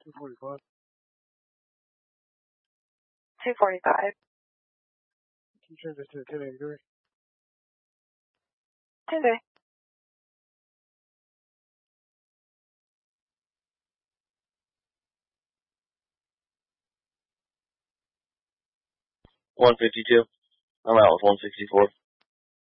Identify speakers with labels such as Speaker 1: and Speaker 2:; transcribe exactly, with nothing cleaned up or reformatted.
Speaker 1: two forty-five.
Speaker 2: two forty-five.
Speaker 1: Can you change this to ten eighty-three?
Speaker 2: ten day.
Speaker 3: one fifty-two. I'm out with one sixty-four.